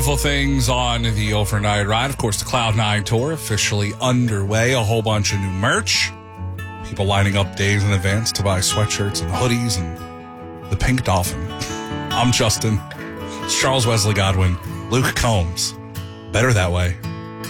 Things on the overnight ride. Of course, the Cloud9 Tour officially underway. A whole bunch of new merch. People lining up days in advance to buy sweatshirts and hoodies and the Pink Dolphin. I'm Justin. It's Charles Wesley Godwin. Luke Combs. Better that way.